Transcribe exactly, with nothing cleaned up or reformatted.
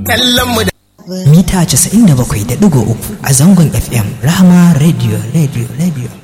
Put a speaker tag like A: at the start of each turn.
A: kallon mu da
B: mita casa'in da bakwai da ɗigo uku a zangon F M Rahama Radio Radio Radio.